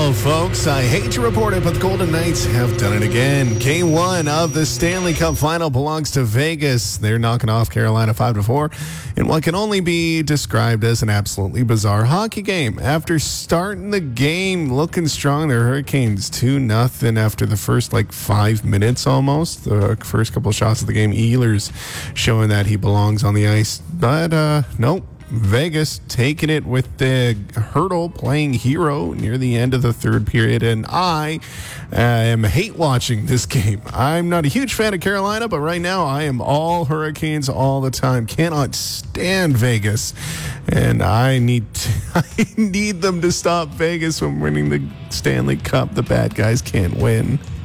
Well, folks, I hate to report it, but the Golden Knights have done it again. Game 1 of the Stanley Cup Final belongs to Vegas. They're knocking off Carolina 5-4 in what can only be described as an absolutely bizarre hockey game. After starting the game looking strong, the Hurricanes 2-0 after the first 5 minutes almost. The first couple of shots of the game, Ehlers showing that he belongs on the ice. But nope. Vegas taking it with the Hurdle playing hero near the end of the third period, and I am hate watching this game. I'm not a huge fan of Carolina, but right now I am all Hurricanes all the time. Cannot stand Vegas, and I need them to stop Vegas from winning the Stanley Cup. The bad guys can't win.